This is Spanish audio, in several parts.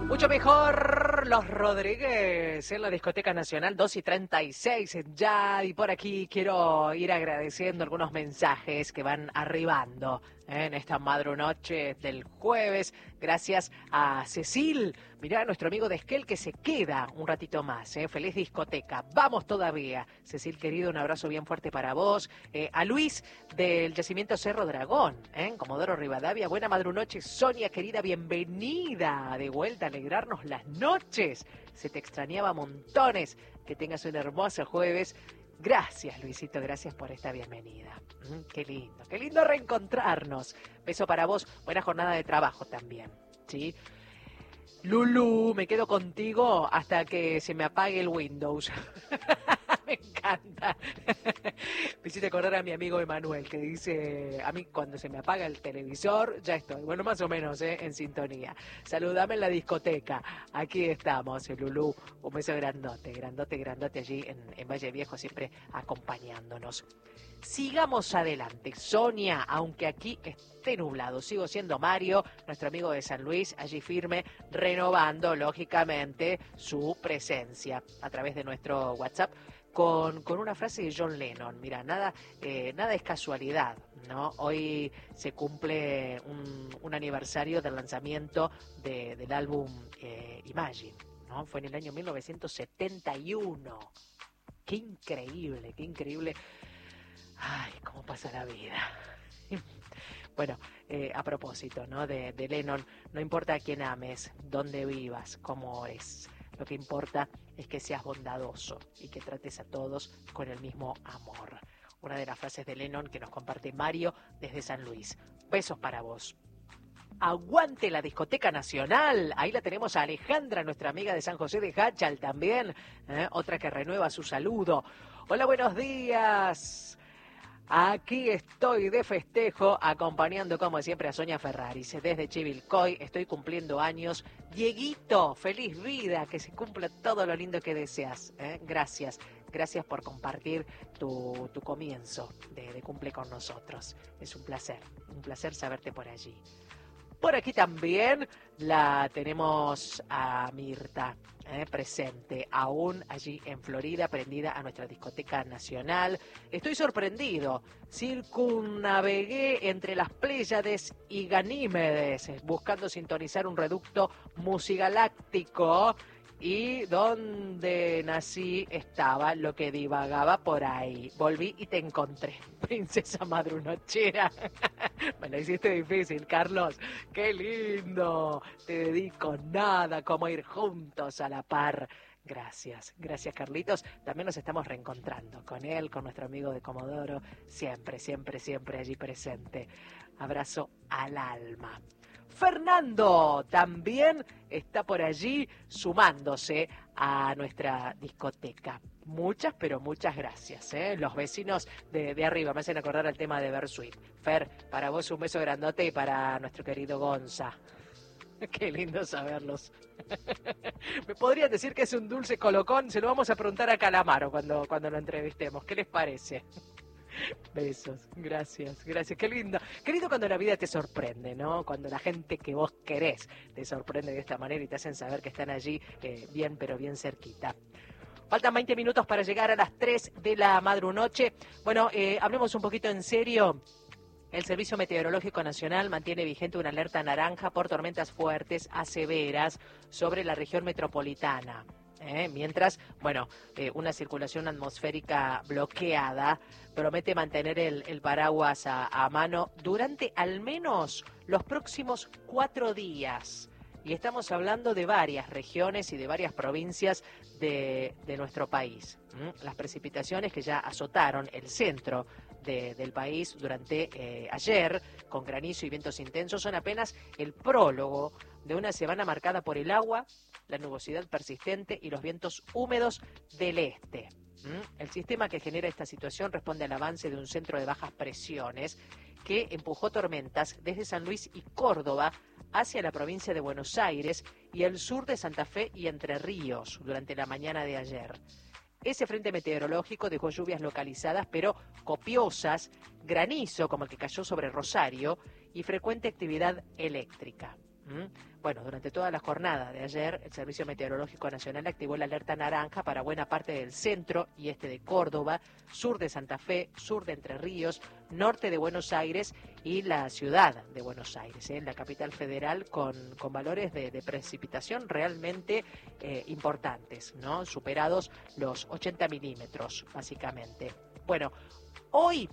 Mucho mejor Los Rodríguez en la Discoteca Nacional, 2:36 ya. Y por aquí quiero ir agradeciendo algunos mensajes que van arribando en esta madrunoche del jueves. Gracias a Cecil, mirá, nuestro amigo de Esquel, que se queda un ratito más. Feliz discoteca, vamos todavía. Cecil, querido, un abrazo bien fuerte para vos. A Luis del Yacimiento Cerro Dragón, Comodoro Rivadavia, buena madrunoche. Sonia, querida, bienvenida de vuelta a alegrarnos las noches. Se te extrañaba montones. Que tengas un hermoso jueves. Gracias, Luisito, gracias por esta bienvenida. Qué lindo reencontrarnos. Beso para vos, buena jornada de trabajo también, ¿sí? Lulu, me quedo contigo hasta que se me apague el Windows. Me encanta. Me hiciste acordar a mi amigo Emanuel, que dice, a mí cuando se me apaga el televisor, ya estoy, bueno, más o menos, en sintonía. Saludame en la discoteca. Aquí estamos, Lulú. Un beso grandote allí en Valle Viejo, siempre acompañándonos. Sigamos adelante. Sonia, aunque aquí esté nublado, sigo siendo Mario, nuestro amigo de San Luis, allí firme, renovando, lógicamente, su presencia a través de nuestro WhatsApp. Con una frase de John Lennon. Mira, nada es casualidad, ¿no? Hoy se cumple un aniversario del lanzamiento del álbum Imagine, ¿no? Fue en el año 1971. Qué increíble. Ay, cómo pasa la vida. Bueno, a propósito, ¿no? De Lennon, no importa a quién ames, dónde vivas, cómo es. Lo que importa es que seas bondadoso y que trates a todos con el mismo amor. Una de las frases de Lennon que nos comparte Mario desde San Luis. Besos para vos. Aguante la Discoteca Nacional. Ahí la tenemos a Alejandra, nuestra amiga de San José de Hachal también. Otra que renueva su saludo. Hola, buenos días. Aquí estoy de festejo, acompañando como siempre a Sonia Ferraris desde Chivilcoy. Estoy cumpliendo años. Dieguito, feliz vida, que se cumpla todo lo lindo que deseas. Gracias por compartir tu comienzo de cumple con nosotros. Es un placer saberte por allí. Por aquí también la tenemos a Mirta, presente, aún allí en Florida, prendida a nuestra Discoteca Nacional. Estoy sorprendido, circunnavegué entre las Pléyades y Ganímedes, buscando sintonizar un reducto musigaláctico. Y donde nací estaba lo que divagaba por ahí. Volví y te encontré, princesa madrunochera. Me la hiciste difícil, Carlos. ¡Qué lindo! Te dedico nada como ir juntos a la par. Gracias, Carlitos. También nos estamos reencontrando con él, con nuestro amigo de Comodoro. Siempre allí presente. Abrazo al alma. Fernando también está por allí sumándose a nuestra discoteca. Muchas gracias. Los vecinos de arriba me hacen acordar al tema de Bersuit. Fer, para vos un beso grandote y para nuestro querido Gonza. Qué lindo saberlos. Me podrían decir que es un dulce colocón. Se lo vamos a preguntar a Calamaro cuando lo entrevistemos. ¿Qué les parece? Besos, gracias. Qué lindo cuando la vida te sorprende, ¿no? Cuando la gente que vos querés te sorprende de esta manera y te hacen saber que están allí bien cerquita. Faltan 20 minutos para llegar a las 3 de la madrunoche. Bueno, hablemos un poquito en serio. El Servicio Meteorológico Nacional mantiene vigente una alerta naranja por tormentas fuertes a severas sobre la región metropolitana. Mientras, una circulación atmosférica bloqueada promete mantener el paraguas a mano durante al menos los próximos 4 días. Y estamos hablando de varias regiones y de varias provincias de nuestro país. Las precipitaciones que ya azotaron el centro del país durante ayer, con granizo y vientos intensos, son apenas el prólogo de una semana marcada por el agua, la nubosidad persistente y los vientos húmedos del este. El sistema que genera esta situación responde al avance de un centro de bajas presiones que empujó tormentas desde San Luis y Córdoba hacia la provincia de Buenos Aires y el sur de Santa Fe y Entre Ríos durante la mañana de ayer. Ese frente meteorológico dejó lluvias localizadas, pero copiosas, granizo como el que cayó sobre Rosario y frecuente actividad eléctrica. Bueno, durante toda la jornada de ayer, el Servicio Meteorológico Nacional activó la alerta naranja para buena parte del centro y este de Córdoba, sur de Santa Fe, sur de Entre Ríos, norte de Buenos Aires y la ciudad de Buenos Aires, la capital federal, con valores de precipitación realmente importantes, ¿no? Superados los 80 milímetros, básicamente. Bueno, hoy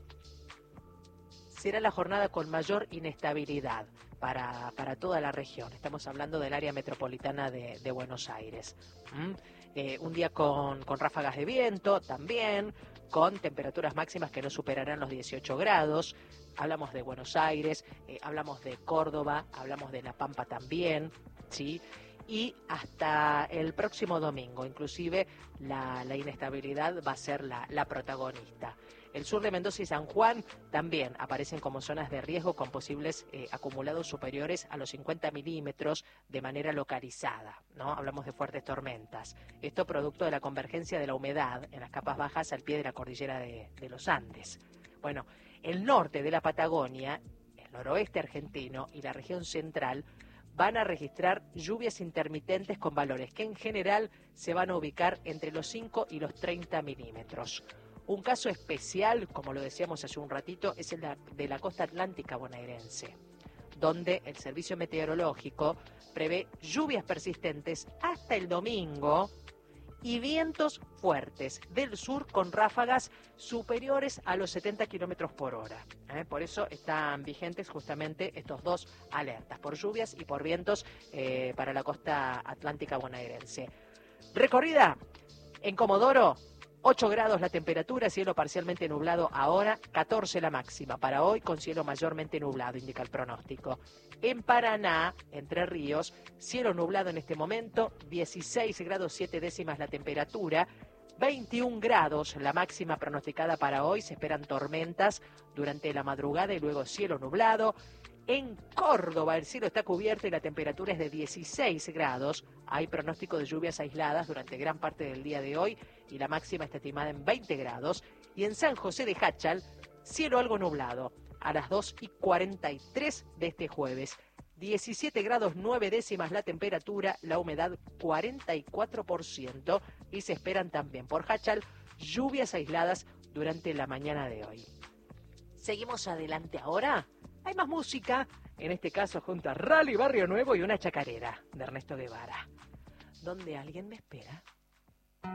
será la jornada con mayor inestabilidad para toda la región. Estamos hablando del área metropolitana de Buenos Aires. Un día con ráfagas de viento también, con temperaturas máximas que no superarán los 18 grados. Hablamos de Buenos Aires, hablamos de Córdoba, hablamos de La Pampa también, ¿sí? Y hasta el próximo domingo, inclusive la inestabilidad va a ser la protagonista. El sur de Mendoza y San Juan también aparecen como zonas de riesgo con posibles acumulados superiores a los 50 milímetros de manera localizada, ¿no? Hablamos de fuertes tormentas. Esto producto de la convergencia de la humedad en las capas bajas al pie de la cordillera de los Andes. Bueno, el norte de la Patagonia, el noroeste argentino y la región central van a registrar lluvias intermitentes con valores que en general se van a ubicar entre los 5 y los 30 milímetros. Un caso especial, como lo decíamos hace un ratito, es el de la costa atlántica bonaerense, donde el Servicio Meteorológico prevé lluvias persistentes hasta el domingo y vientos fuertes del sur con ráfagas superiores a los 70 kilómetros por hora. Por eso están vigentes justamente estos dos alertas, por lluvias y por vientos para la costa atlántica bonaerense. Recorrida en Comodoro, 8 grados la temperatura, cielo parcialmente nublado ahora, 14 la máxima. Para hoy con cielo mayormente nublado, indica el pronóstico. En Paraná, Entre Ríos, cielo nublado en este momento, 16 grados 7 décimas la temperatura, 21 grados la máxima pronosticada para hoy. Se esperan tormentas durante la madrugada y luego cielo nublado. En Córdoba el cielo está cubierto y la temperatura es de 16 grados. Hay pronóstico de lluvias aisladas durante gran parte del día de hoy y la máxima está estimada en 20 grados. Y en San José de Jáchal, cielo algo nublado a las 2:43 de este jueves. 17 grados 9 décimas la temperatura, la humedad 44% y se esperan también por Jáchal lluvias aisladas durante la mañana de hoy. Seguimos adelante ahora. Hay más música, en este caso junto a Rally Barrio Nuevo y una chacarera de Ernesto Guevara. ¿Dónde alguien me espera?